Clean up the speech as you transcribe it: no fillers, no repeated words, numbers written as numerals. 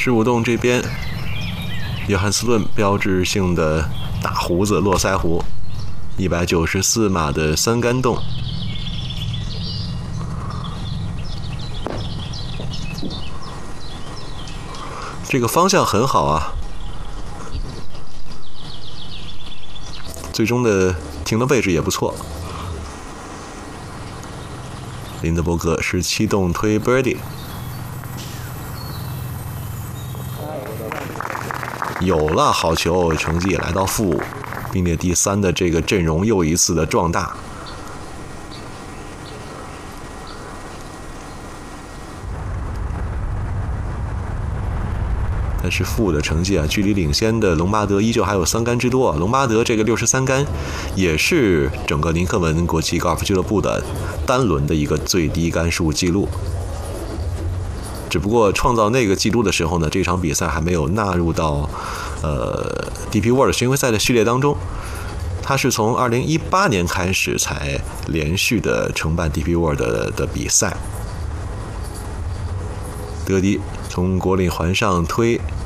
15洞这边，约翰斯顿标志性的大胡子络腮胡，194码的3杆洞。这个方向很好啊，最终的停的位置也不错。林德伯格17洞推 birdie， 有了好球，成绩也来到负5，并列第3的这个阵容又一次的壮大。但是负5的成绩啊，距离领先的隆巴德依旧还有3杆之多。隆巴德这个63杆也是整个尼克文国际高尔夫俱乐部的单轮的一个最低杆数记录。只不过创造那个记录的时候呢，这场比赛还没有纳入到DP World 巡回赛的序列当中。他是从2018年开始才连续的承办 DP World 的比赛。德迪从果岭环上推